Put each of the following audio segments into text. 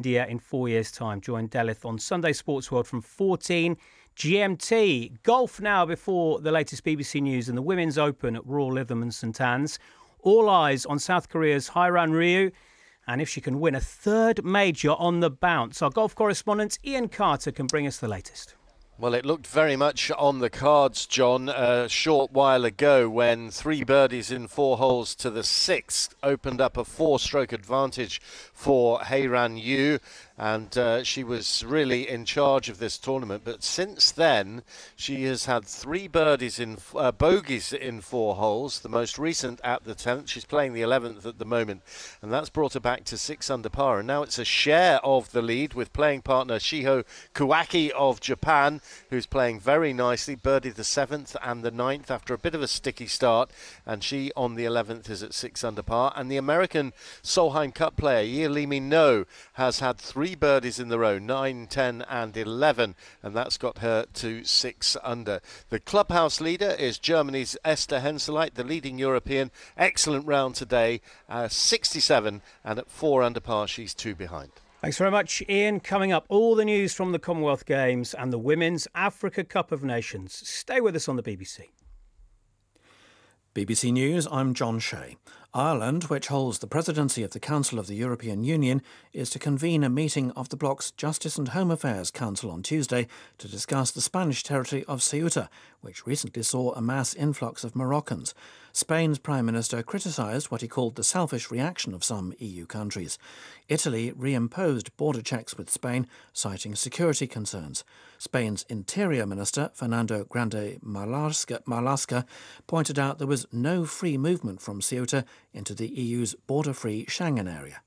India in 4 years' time. Join Delith on Sunday Sports World from 14 GMT. Golf now before the latest BBC News and the Women's Open at Royal Lytham and St Anne's. All eyes on South Korea's Hairan Ryu and if she can win a third major on the bounce. Our golf correspondent Ian Carter can bring us the latest. Well, it looked very much on the cards, John, a short while ago when 3 birdies in 4 holes to the 6th opened up a 4-stroke advantage for Hairan Ryu, and she was really in charge of this tournament. But since then, she has had 3 birdies in bogeys in 4 holes, the most recent at the 10th. She's playing the 11th at the moment, and that's brought her back to 6 under par. And now it's a share of the lead with playing partner Shiho Kuwaki of Japan, who's playing very nicely, birdied the 7th and the 9th after a bit of a sticky start, and she on the 11th is at 6 under par. And the American Solheim Cup player Ye Li Min No has had 3 birdies in the row, 9, 10 and 11, and that's got her to 6 under. The clubhouse leader is Germany's Esther Henseleit, the leading European. Excellent round today, 67, and at 4 under par she's 2 behind. Thanks very much, Ian. Coming up, all the news from the Commonwealth Games and the Women's Africa Cup of Nations. Stay with us on the BBC. BBC News, I'm John Shea. Ireland, which holds the presidency of the Council of the European Union, is to convene a meeting of the bloc's Justice and Home Affairs Council on Tuesday to discuss the Spanish territory of Ceuta, which recently saw a mass influx of Moroccans. Spain's Prime Minister criticised what he called the selfish reaction of some EU countries. Italy reimposed border checks with Spain, citing security concerns. Spain's Interior Minister, Fernando Grande Marlaska, pointed out there was no free movement from Ceuta into the EU's border-free Schengen area.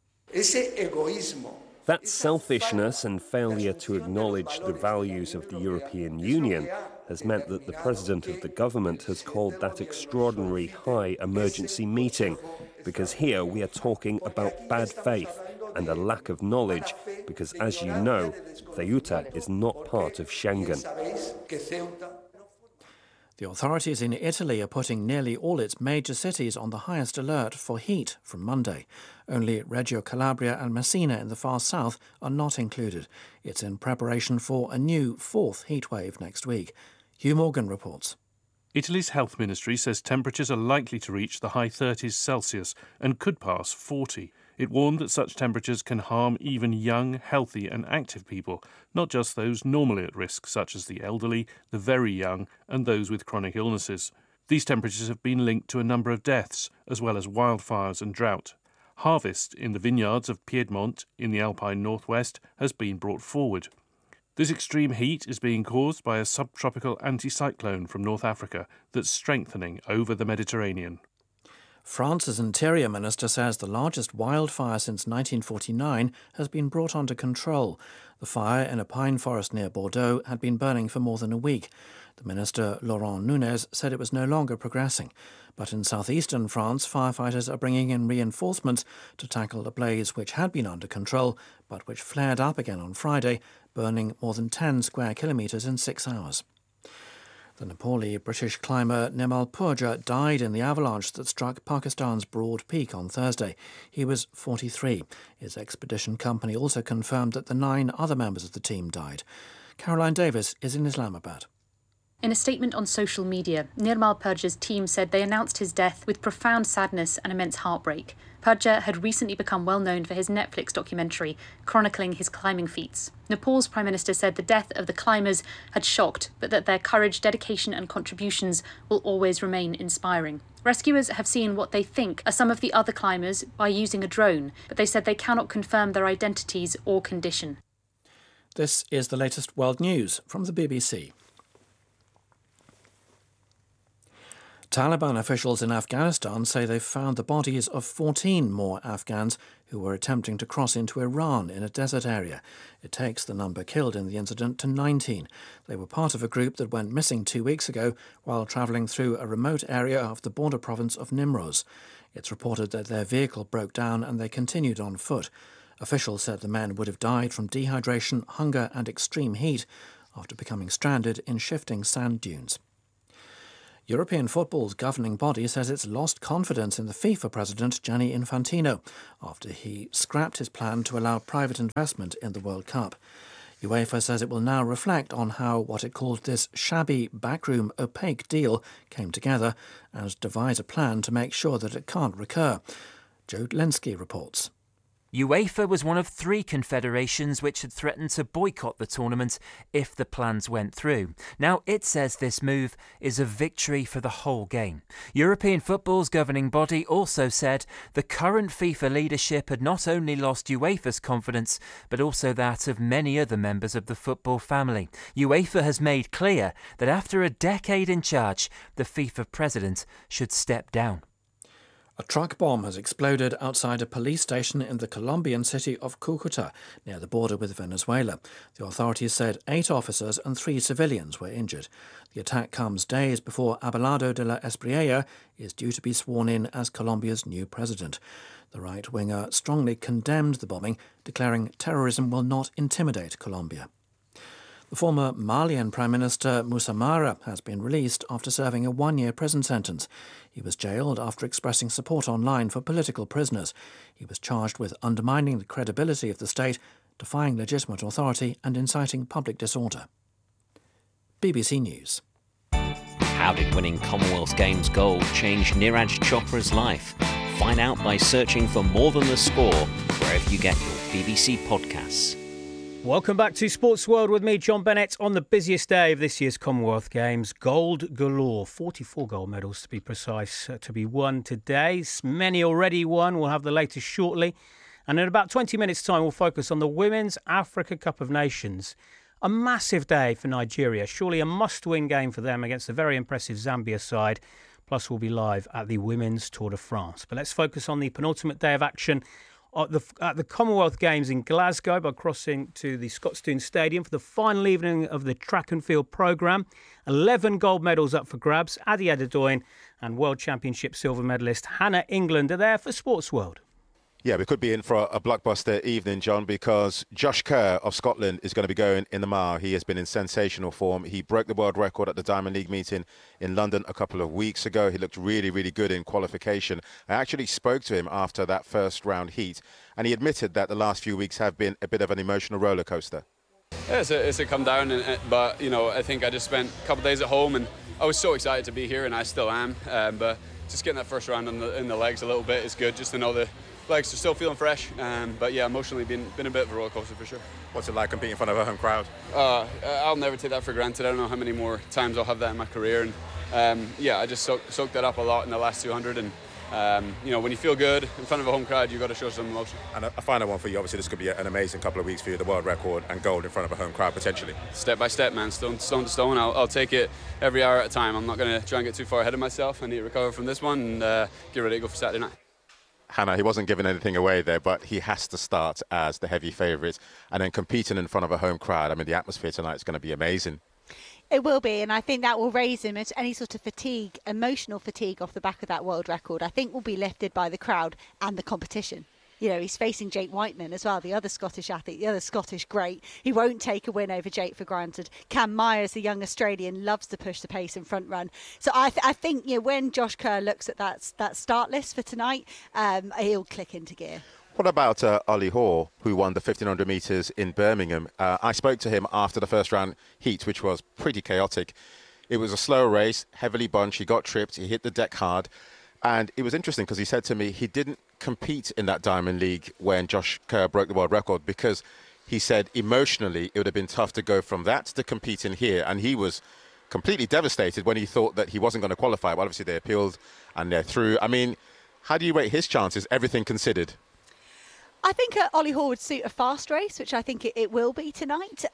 That selfishness and failure to acknowledge the values of the European Union has meant that the President of the government has called that extraordinary high emergency meeting, because here we are talking about bad faith and a lack of knowledge, because as you know, Ceuta is not part of Schengen. The authorities in Italy are putting nearly all its major cities on the highest alert for heat from Monday. Only Reggio Calabria and Messina in the far south are not included. It's in preparation for a new 4th heatwave next week. Hugh Morgan reports. Italy's health ministry says temperatures are likely to reach the high 30s Celsius and could pass 40. It warned that such temperatures can harm even young, healthy and active people, not just those normally at risk, such as the elderly, the very young and those with chronic illnesses. These temperatures have been linked to a number of deaths, as well as wildfires and drought. Harvest in the vineyards of Piedmont in the Alpine northwest has been brought forward. This extreme heat is being caused by a subtropical anticyclone from North Africa that's strengthening over the Mediterranean. France's Interior Minister says the largest wildfire since 1949 has been brought under control. The fire in a pine forest near Bordeaux had been burning for more than a week. The minister, Laurent Nunez, said it was no longer progressing. But in southeastern France, firefighters are bringing in reinforcements to tackle a blaze which had been under control, but which flared up again on Friday, burning more than 10 square kilometres in 6 hours. The Nepali British climber Nimal Purja died in the avalanche that struck Pakistan's Broad Peak on Thursday. He was 43. His expedition company also confirmed that the 9 other members of the team died. Caroline Davis is in Islamabad. In a statement on social media, Nirmal Purja's team said they announced his death with profound sadness and immense heartbreak. Purja had recently become well known for his Netflix documentary chronicling his climbing feats. Nepal's Prime Minister said the death of the climbers had shocked, but that their courage, dedication and contributions will always remain inspiring. Rescuers have seen what they think are some of the other climbers by using a drone, but they said they cannot confirm their identities or condition. This is the latest world news from the BBC. Taliban officials in Afghanistan say they've found the bodies of 14 more Afghans who were attempting to cross into Iran in a desert area. It takes the number killed in the incident to 19. They were part of a group that went missing 2 weeks ago while travelling through a remote area of the border province of Nimroz. It's reported that their vehicle broke down and they continued on foot. Officials said the men would have died from dehydration, hunger and extreme heat after becoming stranded in shifting sand dunes. European football's governing body says it's lost confidence in the FIFA president Gianni Infantino after he scrapped his plan to allow private investment in the World Cup. UEFA says it will now reflect on how what it calls this shabby, backroom, opaque deal came together and devise a plan to make sure that it can't recur. Joe Lenski reports. UEFA was one of 3 confederations which had threatened to boycott the tournament if the plans went through. Now it says this move is a victory for the whole game. European football's governing body also said the current FIFA leadership had not only lost UEFA's confidence, but also that of many other members of the football family. UEFA has made clear that after a decade in charge, the FIFA president should step down. A truck bomb has exploded outside a police station in the Colombian city of Cúcuta, near the border with Venezuela. The authorities said 8 officers and 3 civilians were injured. The attack comes days before Abelardo de la Espriella is due to be sworn in as Colombia's new president. The right-winger strongly condemned the bombing, declaring terrorism will not intimidate Colombia. The former Malian Prime Minister Moussa Mara has been released after serving a 1-year prison sentence. He was jailed after expressing support online for political prisoners. He was charged with undermining the credibility of the state, defying legitimate authority and inciting public disorder. BBC News. How did winning Commonwealth Games gold change Neeraj Chopra's life? Find out by searching for More Than the Score wherever you get your BBC podcasts. Welcome back to Sports World with me, John Bennett, on the busiest day of this year's Commonwealth Games. Gold galore, 44 gold medals to be precise, to be won today. Many already won. We'll have the latest shortly. And in about 20 minutes' time, we'll focus on the Women's Africa Cup of Nations. A massive day for Nigeria, surely a must-win game for them against the very impressive Zambia side. Plus, we'll be live at the Women's Tour de France. But let's focus on the penultimate day of action at the Commonwealth Games in Glasgow by crossing to the Scotstoun Stadium for the final evening of the track and field programme. 11 gold medals up for grabs. Adi Adedoyin and World Championship silver medalist Hannah England are there for Sports World. Yeah, we could be in for a blockbuster evening, John, because Josh Kerr of Scotland is going to be going in the mile. He has been in sensational form. He broke the world record at the Diamond League meeting in London a couple of weeks ago. He looked really, really good in qualification. I actually spoke to him after that first round heat, and he admitted that the last few weeks have been a bit of an emotional roller coaster. Yeah, it's a come down, but I think I just spent a couple of days at home, and I was so excited to be here, and I still am. But just getting that first round in the legs a little bit is good, just to know the legs are still feeling fresh. But yeah, emotionally been a bit of a roller coaster for sure. What's it like competing in front of a home crowd? I'll never take that for granted. I don't know how many more times I'll have that in my career, and yeah, I just soaked that up a lot in the last 200, and when you feel good in front of a home crowd, you've got to show some emotion. And a final one for you, obviously this could be an amazing couple of weeks for you, the world record and gold in front of a home crowd potentially. Step by step, man, stone to stone. I'll take it every hour at a time. I'm not going to try and get too far ahead of myself. I need to recover from this one and get ready to go for Saturday night. Hannah, he wasn't giving anything away there, but he has to start as the heavy favourite and then competing in front of a home crowd. I mean, the atmosphere tonight is going to be amazing. It will be, and I think that will raise him. Any sort of fatigue, emotional fatigue off the back of that world record, I think will be lifted by the crowd and the competition. He's facing Jake Whiteman as well, the other Scottish athlete, the other Scottish great. He won't take a win over Jake for granted. Cam Myers, the young Australian, loves to push the pace and front run. So I think when Josh Kerr looks at that start list for tonight, he'll click into gear. What about Ollie Hoare, who won the 1,500 metres in Birmingham? I spoke to him after the first round heat, which was pretty chaotic. It was a slow race, heavily bunched. He got tripped. He hit the deck hard. And it was interesting because he said to me he didn't compete in that Diamond League when Josh Kerr broke the world record because he said emotionally it would have been tough to go from that to competing here. And he was completely devastated when he thought that he wasn't going to qualify. Well, obviously they appealed and they're through. I mean, how do you rate his chances, everything considered? I think Ollie Hoare would suit a fast race, which I think it will be tonight.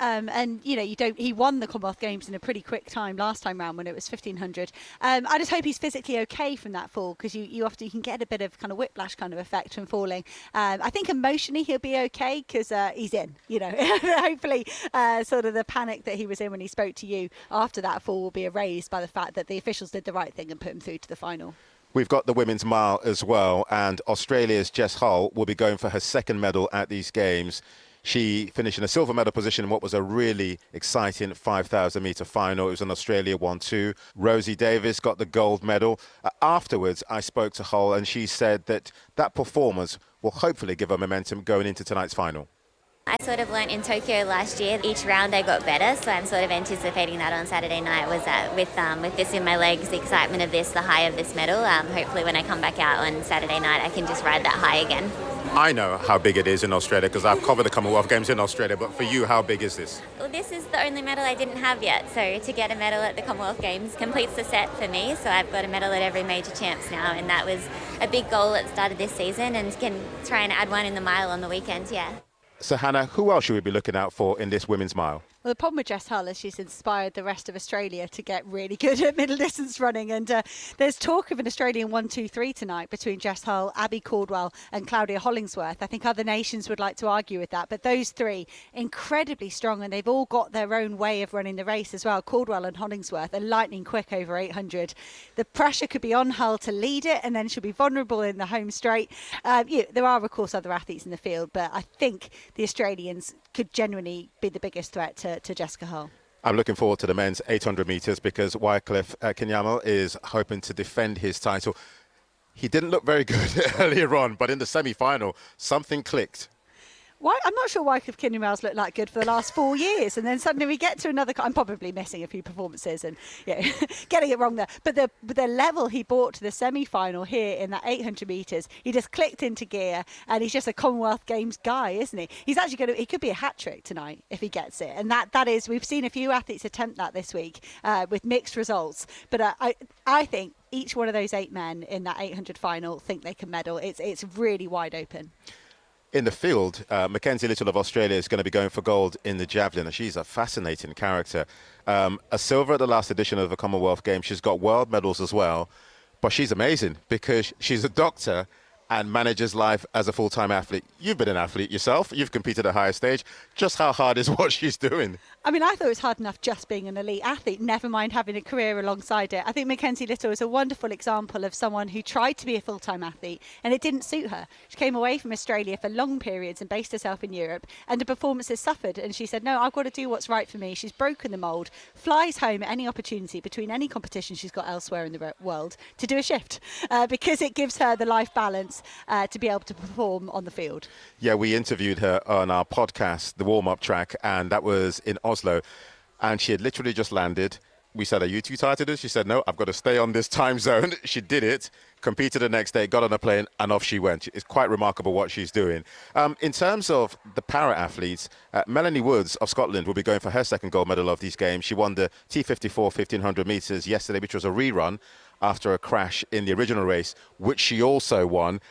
He won the Commonwealth Games in a pretty quick time last time round when it was 1,500. I just hope he's physically okay from that fall because you often can get a bit of kind of whiplash kind of effect from falling. I think emotionally he'll be okay because he's in. Hopefully, sort of the panic that he was in when he spoke to you after that fall will be erased by the fact that the officials did the right thing and put him through to the final. We've got the women's mile as well, and Australia's Jess Hull will be going for her second medal at these games. She finished in a silver medal position in what was a really exciting 5,000 metre final. It was an Australia 1-2. Rosie Davis got the gold medal. Afterwards, I spoke to Hull and she said that performance will hopefully give her momentum going into tonight's final. I sort of learnt in Tokyo last year. Each round I got better, so I'm sort of anticipating that on Saturday night. With this in my legs, the excitement of this, the high of this medal. Hopefully when I come back out on Saturday night, I can just ride that high again. I know how big it is in Australia because I've covered the Commonwealth Games in Australia, but for you, how big is this? Well, this is the only medal I didn't have yet, so to get a medal at the Commonwealth Games completes the set for me, so I've got a medal at every major champs now, and that was a big goal at the start of this season, and can try and add one in the mile on the weekend, yeah. So, Hannah, who else should we be looking out for in this women's mile? Well, the problem with Jess Hull is she's inspired the rest of Australia to get really good at middle distance running. And there's talk of an Australian 1-2-3 tonight between Jess Hull, Abby Caldwell and Claudia Hollingsworth. I think other nations would like to argue with that. But those three, incredibly strong, and they've all got their own way of running the race as well. Caldwell and Hollingsworth are lightning quick over 800. The pressure could be on Hull to lead it, and then she'll be vulnerable in the home straight. There are, of course, other athletes in the field, but I think the Australians could genuinely be the biggest threat to Jessica Hull. I'm looking forward to the men's 800 metres because Wycliffe Kinyamal is hoping to defend his title. He didn't look very good earlier on, but in the semi-final, something clicked. I'm not sure Wycliffe Kinyamal's looked like good for the last 4 years, and then suddenly we get to another. I'm probably missing a few performances and getting it wrong there. But the level he brought to the semi-final here in that 800 metres, he just clicked into gear, and he's just a Commonwealth Games guy, isn't he? He's actually he could be a hat trick tonight if he gets it, and that is we've seen a few athletes attempt that this week with mixed results. But I think each one of those 8 men in that 800 final think they can medal. It's really wide open. In the field, Mackenzie Little of Australia is going to be going for gold in the javelin, and she's a fascinating character. A silver at the last edition of the Commonwealth Games. She's got world medals as well, but she's amazing because she's a doctor and manages life as a full-time athlete. You've been an athlete yourself. You've competed at a higher stage. Just how hard is what she's doing? I mean, I thought it was hard enough just being an elite athlete, never mind having a career alongside it. I think Mackenzie Little is a wonderful example of someone who tried to be a full-time athlete and it didn't suit her. She came away from Australia for long periods and based herself in Europe, and the performances suffered, and she said, no, I've got to do what's right for me. She's broken the mould, flies home at any opportunity between any competition she's got elsewhere in the world to do a shift because it gives her the life balance to be able to perform on the field. Yeah, we interviewed her on our podcast, The Warm-Up Track, and that was in Oslo. And she had literally just landed. We said, are you too tired to do this? She said, no, I've got to stay on this time zone. She did it, competed the next day, got on a plane, and off she went. It's quite remarkable what she's doing. In terms of the para-athletes, Melanie Woods of Scotland will be going for her second gold medal of these games. She won the T54 1500 metres yesterday, which was a rerun after a crash in the original race, which she also won.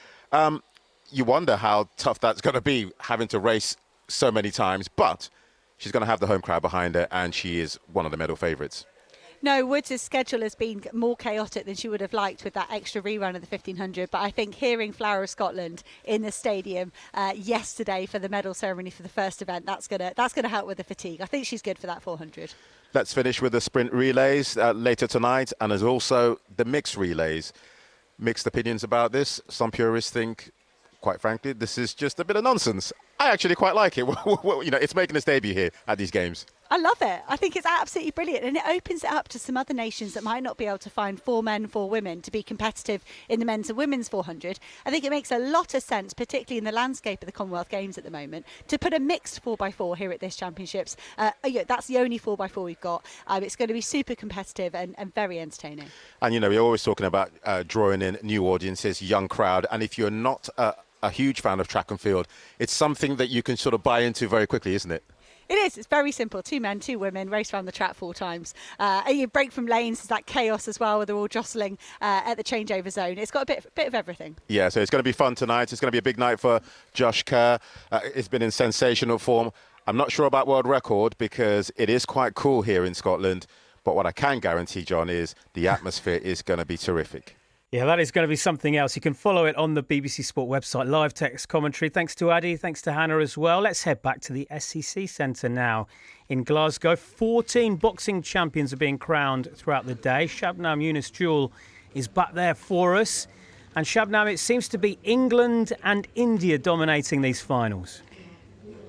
You wonder how tough that's going to be, having to race so many times, but she's going to have the home crowd behind her, and she is one of the medal favourites. No, Woods' schedule has been more chaotic than she would have liked with that extra rerun of the 1500, but I think hearing Flower of Scotland in the stadium yesterday for the medal ceremony for the first event, that's gonna help with the fatigue. I think she's good for that 400. Let's finish with the sprint relays later tonight, and there's also the mixed relays. Mixed opinions about this. Some purists think, quite frankly, this is just a bit of nonsense. I actually quite like it. It's making its debut here at these games. I love it. I think it's absolutely brilliant, and it opens it up to some other nations that might not be able to find 4 men, 4 women to be competitive in the men's and women's 400. I think it makes a lot of sense, particularly in the landscape of the Commonwealth Games at the moment, to put a mixed 4x4 here at this Championships. That's the only 4x4 we've got. It's going to be super competitive and very entertaining. And, we're always talking about drawing in new audiences, young crowd, and if you're not a huge fan of track and field, it's something that you can sort of buy into very quickly, isn't it? It is. It's very simple. 2 men, 2 women, race around the track 4 times. You break from lanes. There's that chaos as well where they're all jostling at the changeover zone. It's got a bit of everything. Yeah, so it's going to be fun tonight. It's going to be a big night for Josh Kerr. It's been in sensational form. I'm not sure about world record because it is quite cool here in Scotland. But what I can guarantee, John, is the atmosphere is going to be terrific. Yeah, that is going to be something else. You can follow it on the BBC Sport website, live text commentary. Thanks to Addy, thanks to Hannah as well. Let's head back to the SEC Centre now in Glasgow. 14 boxing champions are being crowned throughout the day. Shabnam Yunus Jewel is back there for us. And Shabnam, it seems to be England and India dominating these finals.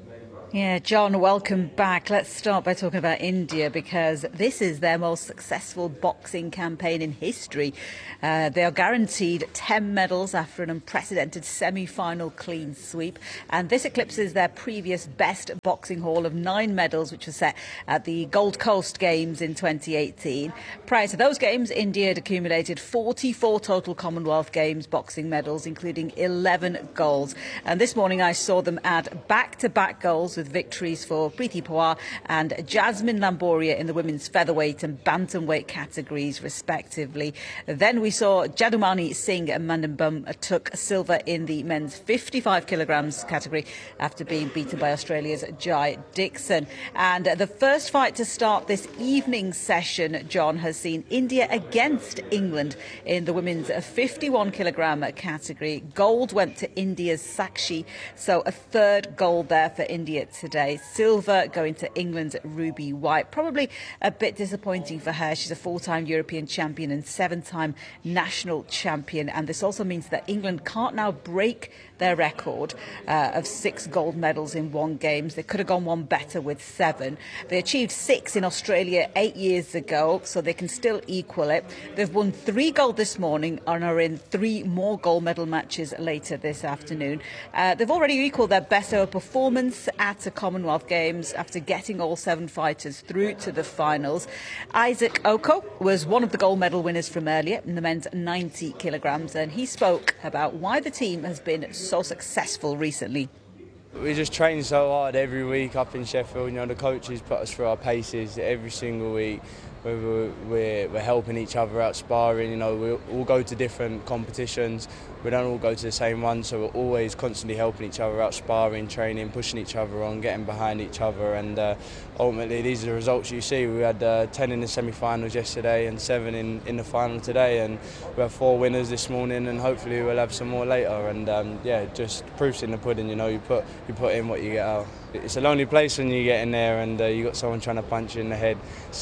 Yeah, John, welcome back. Let's start by talking about India because this is their most successful boxing campaign in history. They are guaranteed 10 medals after an unprecedented semi-final clean sweep. And this eclipses their previous best boxing haul of 9 medals, which was set at the Gold Coast Games in 2018. Prior to those games, India had accumulated 44 total Commonwealth Games boxing medals, including 11 golds. And this morning I saw them add back-to-back golds with victories for Preeti Pawar and Jasmine Lamboria in the women's featherweight and bantamweight categories, respectively. Then we saw Jadumani Singh and Mandambum took silver in the men's 55 kilograms category after being beaten by Australia's Jai Dixon. And the first fight to start this evening session, John, has seen India against England in the women's 51 kilogram category. Gold went to India's Sakshi, so a third gold there for India today. Silver going to England's Ruby White. Probably a bit disappointing for her. She's a 4-time European champion and 7-time national champion. And this also means that England can't now break their record of 6 gold medals in 1 Games. They could have gone one better with 7. They achieved 6 in Australia 8 years ago, so they can still equal it. They've won 3 gold this morning and are in 3 more gold medal matches later this afternoon. They've already equalled their best ever performance at the Commonwealth Games after getting all 7 fighters through to the finals. Isaac Oko was one of the gold medal winners from earlier in the men's 90 kilograms, and he spoke about why the team has been so successful recently. We just train so hard every week up in Sheffield. You know, the coaches put us through our paces every single week. We're helping each other out, sparring. You know, we all go to different competitions. We don't all go to the same one, so we're always constantly helping each other out, sparring, training, pushing each other on, getting behind each other. And ultimately, these are the results you see. We had 10 in the semi-finals yesterday and 7 in the final today, and we have 4 winners this morning, and hopefully we'll have some more later. And yeah, just proof's in the pudding. You know, you put in what you get out. It's a lonely place when you get in there and you got someone trying to punch you in the head.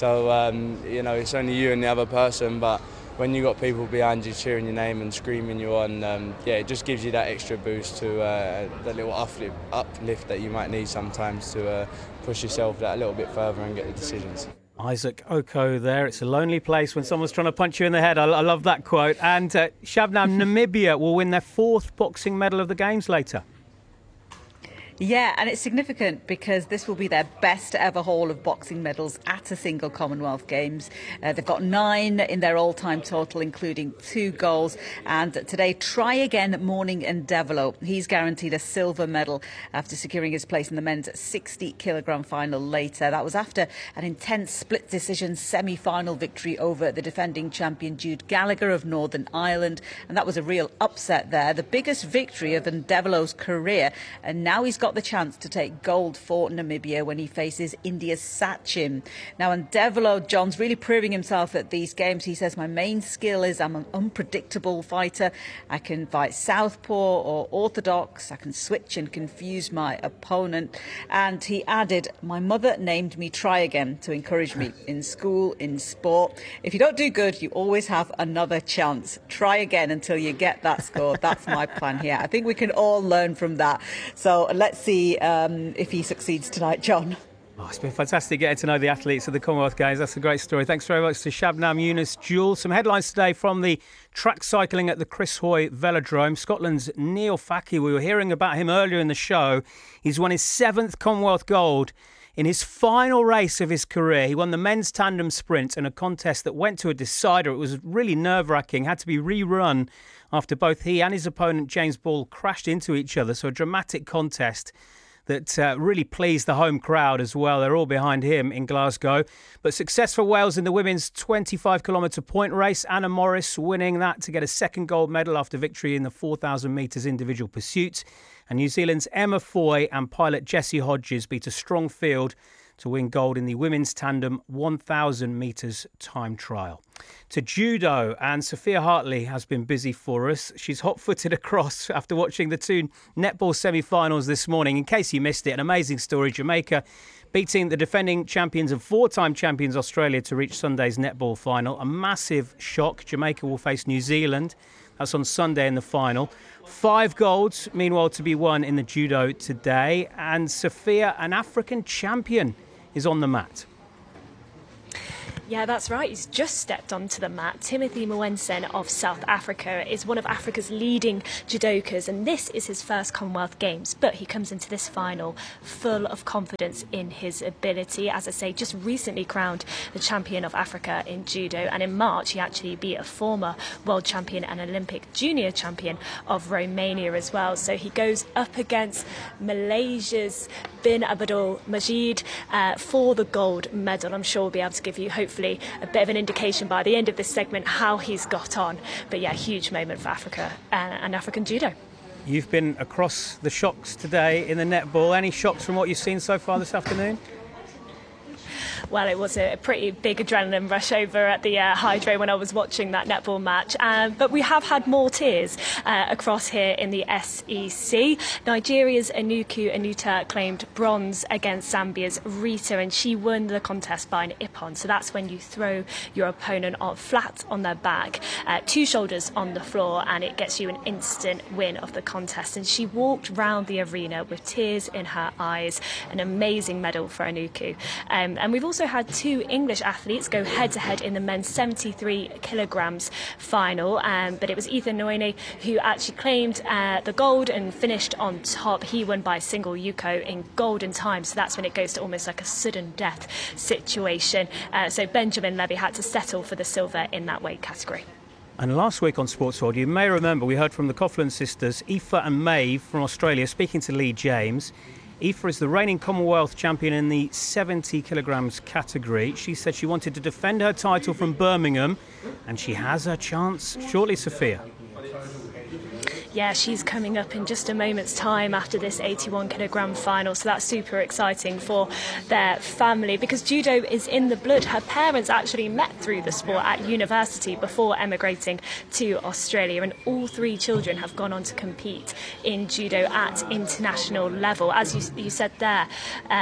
So you know, it's only you and the other person, but when you got people behind you cheering your name and screaming you on, yeah, it just gives you that extra boost to that little uplift that you might need sometimes to push yourself that a little bit further and get the decisions. Isaac Oko there. It's a lonely place when someone's trying to punch you in the head. I love that quote. And Shabnam, Namibia will win their 4th boxing medal of the Games later. Yeah, and it's significant because this will be their best ever haul of boxing medals at a single Commonwealth Games. They've got 9 in their all-time total, including 2 golds. And today, try again Morning and Develo. He's guaranteed a silver medal after securing his place in the men's 60 kilogram final later. That was after an intense split decision semi-final victory over the defending champion Jude Gallagher of Northern Ireland. And that was a real upset there. The biggest victory of Ndevelo's career. And now he's got the chance to take gold for Namibia when he faces India's Sachin. Now, Ndevelo, John's really proving himself at these games. He says, my main skill is I'm an unpredictable fighter. I can fight southpaw or orthodox. I can switch and confuse my opponent. And he added, my mother named me Try Again to encourage me in school, in sport. If you don't do good, you always have another chance. Try again until you get that score. That's my plan here. I think we can all learn from that. So let's see if he succeeds tonight, John. Oh, it's been fantastic getting to know the athletes of the Commonwealth Games. That's a great story. Thanks very much to Shabnam Younis-Jules. Some headlines today from the track cycling at the Chris Hoy Velodrome. Scotland's Neil Fackie, we were hearing about him earlier in the show. He's won his 7th Commonwealth gold in his final race of his career. He won the men's tandem sprint in a contest that went to a decider. It was really nerve-wracking, had to be rerun after both he and his opponent James Ball crashed into each other. So a dramatic contest that really pleased the home crowd as well. They're all behind him in Glasgow. But success for Wales in the women's 25-kilometre point race. Anna Morris winning that to get a 2nd gold medal after victory in the 4,000 metres individual pursuit. And New Zealand's Emma Foy and pilot Jessie Hodges beat a strong field to win gold in the women's tandem 1,000 metres time trial. To judo, and Sophia Hartley has been busy for us. She's hot-footed across after watching the 2 netball semi-finals this morning. In case you missed it, an amazing story. Jamaica beating the defending champions and 4-time champions Australia to reach Sunday's netball final. A massive shock. Jamaica will face New Zealand. That's on Sunday in the final. 5 golds, meanwhile, to be won in the judo today. And Sophia, an African champion, is on the mat. Yeah, that's right. He's just stepped onto the mat. Timothy Mwensen of South Africa is one of Africa's leading judokas, and this is his first Commonwealth Games. But he comes into this final full of confidence in his ability. As I say, just recently crowned the champion of Africa in judo, and in March he actually beat a former world champion and Olympic junior champion of Romania as well. So he goes up against Malaysia's Bin Abdul Majid for the gold medal. I'm sure we'll be able to give you, hopefully, a bit of an indication by the end of this segment how he's got on. But yeah, huge moment for Africa and African judo. You've been across the shocks today in the netball. Any shocks from what you've seen so far this afternoon? Well, it was a pretty big adrenaline rush over at the Hydro when I was watching that netball match. But we have had more tears across here in the SEC. Nigeria's Anuku Anuta claimed bronze against Zambia's Rita, and she won the contest by an ippon. So that's when you throw your opponent flat on their back, 2 shoulders on the floor, and it gets you an instant win of the contest. And she walked round the arena with tears in her eyes. An amazing medal for Anuku. And we've also had 2 English athletes go head-to-head in the men's 73 kilograms final, but it was Ethan Noine who actually claimed the gold and finished on top. He won by single yuko in golden time, so that's when it goes to almost like a sudden death situation. So Benjamin Levy had to settle for the silver in that weight category. And last week on Sports World, you may remember we heard from the Coughlin sisters, Aoife and Maeve from Australia, speaking to Lee James. Aoife is the reigning Commonwealth champion in the 70 kilograms category. She said she wanted to defend her title from Birmingham, and she has her chance shortly, Sophia. Yeah, she's coming up in just a moment's time after this 81 kilogram final, so that's super exciting for their family because judo is in the blood. Her parents actually met through the sport at university before emigrating to Australia, and all 3 children have gone on to compete in judo at international level. As you said there,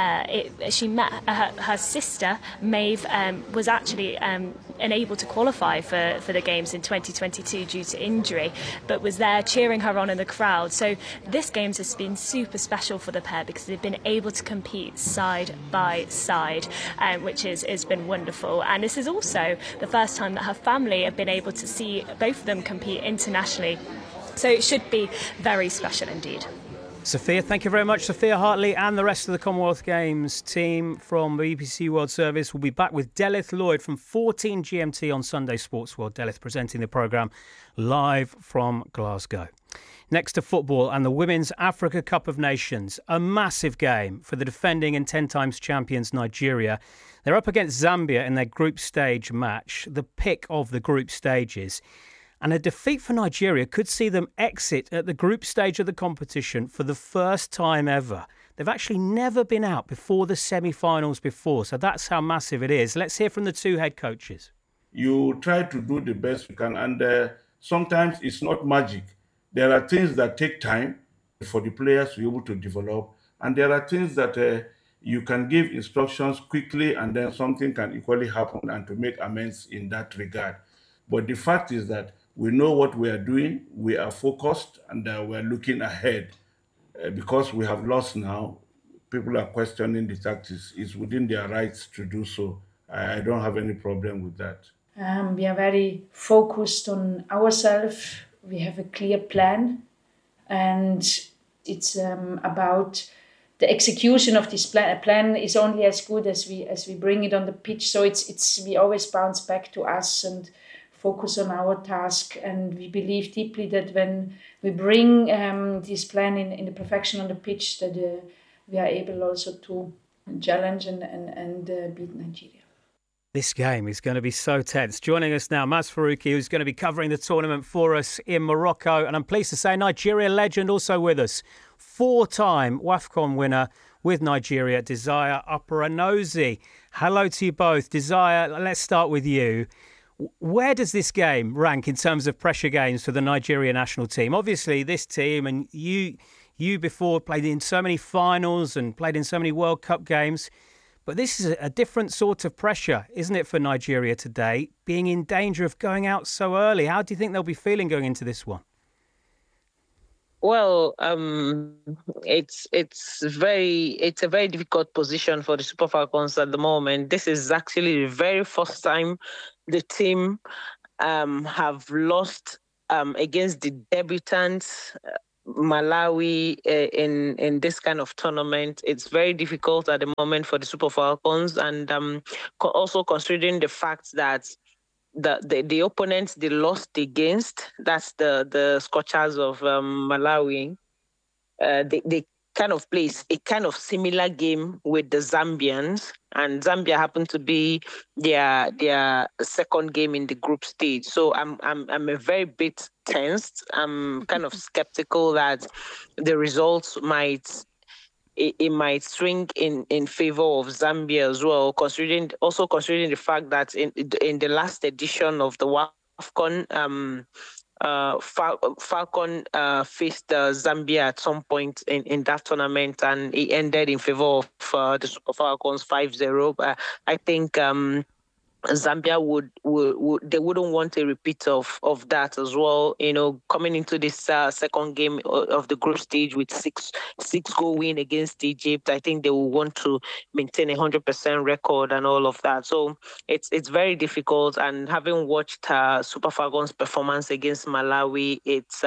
she met her sister, Maeve, was actually unable to qualify for the Games in 2022 due to injury, but was there cheering her on in the crowd. So this Games has been super special for the pair because they've been able to compete side by side, which has been wonderful. And this is also the first time that her family have been able to see both of them compete internationally. So it should be very special indeed. Sophia, thank you very much. Sophia Hartley and the rest of the Commonwealth Games team from the BBC World Service will be back with Delith Lloyd from 14 GMT on Sunday Sports World. Delith presenting the programme live from Glasgow. Next to football and the Women's Africa Cup of Nations, a massive game for the defending and 10 times champions Nigeria. They're up against Zambia in their group stage match, the pick of the group stages. And a defeat for Nigeria could see them exit at the group stage of the competition for the first time ever. They've actually never been out before the semi-finals before, so that's how massive it is. Let's hear from the 2 head coaches. You try to do the best you can, and sometimes it's not magic. There are things that take time for the players to be able to develop, and there are things that you can give instructions quickly and then something can equally happen and to make amends in that regard. But the fact is that we know what we are doing, we are focused, and we are looking ahead. Because we have lost now, people are questioning the tactics. It's within their rights to do so. I don't have any problem with that. We are very focused on ourselves. We have a clear plan, and it's about the execution of this plan. A plan is only as good as we bring it on the pitch. So it's we always bounce back to us and focus on our task, and we believe deeply that when we bring this plan in the perfection on the pitch, that we are able also to challenge and beat Nigeria. This game is going to be so tense. Joining us now, Maz Faruqi, who's going to be covering the tournament for us in Morocco. And I'm pleased to say Nigeria legend also with us. 4-time WAFCON winner with Nigeria, Desire Operanozie. Hello to you both. Desire, let's start with you. Where does this game rank in terms of pressure games for the Nigeria national team? Obviously, this team and you before played in so many finals and played in so many World Cup games. But this is a different sort of pressure, isn't it, for Nigeria today, being in danger of going out so early? How do you think they'll be feeling going into this one? Well, it's a very difficult position for the Super Falcons at the moment. This is actually the very first time the team have lost against the debutants, Malawi, in this kind of tournament. It's very difficult at the moment for the Super Falcons, and also considering the fact that the opponents they lost against, that's the Scorchers of Malawi, they kind of plays a kind of similar game with the Zambians, and Zambia happened to be their second game in the group stage. So I'm a very bit tensed. I'm kind of skeptical that the results might swing in favor of Zambia as well, considering the fact that in the last edition of the WAFCON, Falcon faced Zambia at some point in that tournament, and it ended in favor of the Super Falcons 5-0. I think Zambia would they wouldn't want a repeat of that as well. You know, coming into this second game of the group stage with six goal win against Egypt, I think they will want to maintain 100% record and all of that. So it's very difficult. And having watched Super Falcons' performance against Malawi, it's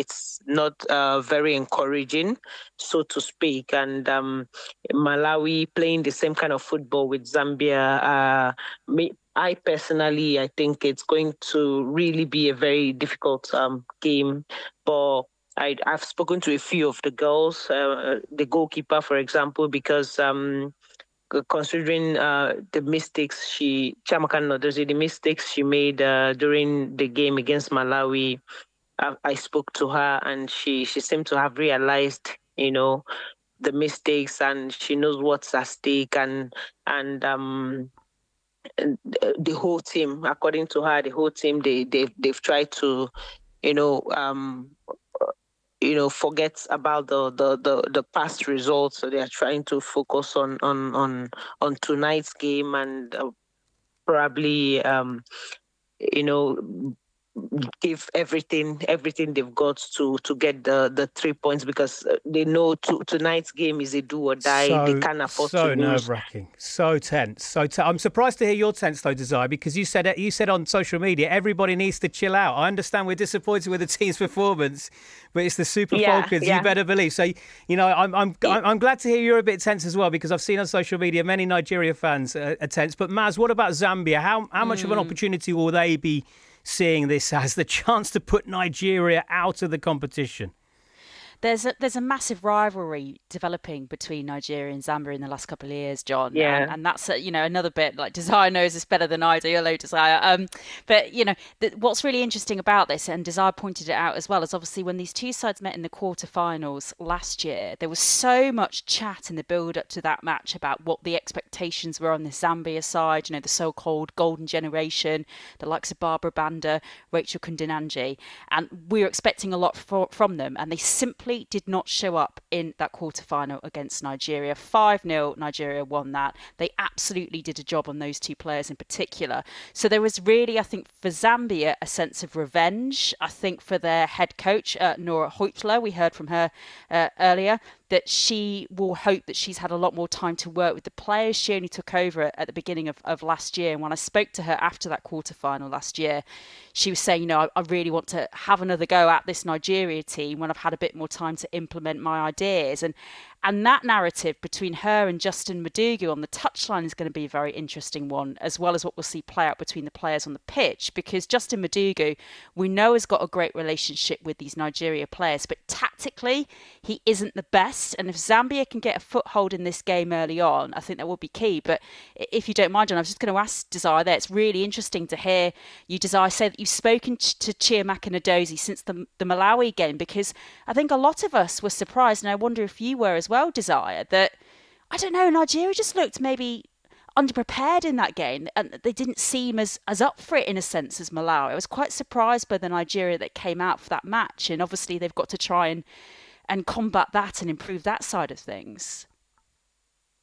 not very encouraging, so to speak. And Malawi playing the same kind of football with Zambia. I think it's going to really be a very difficult game. But I've spoken to a few of the girls, the goalkeeper, for example, because considering the mistakes Chiamaka Nnadozie, the mistakes she made during the game against Malawi, I spoke to her, and she seemed to have realized, you know, the mistakes, and she knows what's at stake, and the whole team, according to her, they've tried to, forget about the past results. So they are trying to focus on tonight's game, and probably give everything they've got to get the 3 points, because they know tonight's game is a do or die. They can't afford to lose. So nerve-wracking, so tense. I'm surprised to hear you're tense though, Desire, because you said on social media everybody needs to chill out. I understand we're disappointed with the team's performance, but it's the Super Falcons. Yeah. You better believe. So I'm glad to hear you're a bit tense as well, because I've seen on social media many Nigeria fans are tense. But Maz, what about Zambia? How much of an opportunity will they be seeing this as, the chance to put Nigeria out of the competition? There's a massive rivalry developing between Nigeria and Zambia in the last couple of years, John. Yeah. And that's another bit, like, Desire knows this better than I do. Hello, Desire. But what's really interesting about this, and Desire pointed it out as well, is obviously when these two sides met in the quarterfinals last year, there was so much chat in the build up to that match about what the expectations were on the Zambia side. The so-called golden generation, the likes of Barbara Banda, Rachel Kundinanji, and we were expecting a lot from them, and they simply did not show up in that quarterfinal against Nigeria. 5-0, Nigeria won that. They absolutely did a job on those two players in particular. So there was really, I think, for Zambia, a sense of revenge. I think for their head coach, Nora Hoytler, we heard from her earlier, that she will hope that she's had a lot more time to work with the players. She only took over at the beginning of last year. And when I spoke to her after that quarterfinal last year, she was saying, I really want to have another go at this Nigeria team when I've had a bit more time to implement my ideas. And that narrative between her and Justin Madugu on the touchline is going to be a very interesting one, as well as what we'll see play out between the players on the pitch, because Justin Madugu, we know, has got a great relationship with these Nigeria players, but tactically, he isn't the best. And if Zambia can get a foothold in this game early on, I think that will be key. But if you don't mind, John, I was just going to ask Desire there. It's really interesting to hear you, Desire, say that you've spoken to Chiamaka Nnadozie since the Malawi game, because I think a lot of us were surprised, and I wonder if you were as well, Desire, that, I don't know, Nigeria just looked maybe underprepared in that game, and they didn't seem as up for it in a sense as Malawi. I was quite surprised by the Nigeria that came out for that match, and obviously they've got to try and combat that and improve that side of things.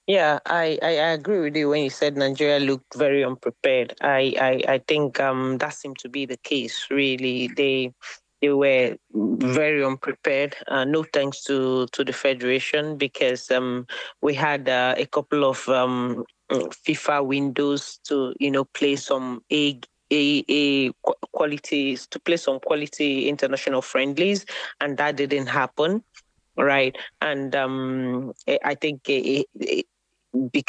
Yeah, I agree with you when you said Nigeria looked very unprepared. I think that seemed to be the case, really. They were very unprepared. No thanks to the federation, because we had a couple of FIFA windows to play some qualities, to play some quality international friendlies, and that didn't happen. Right. And I think because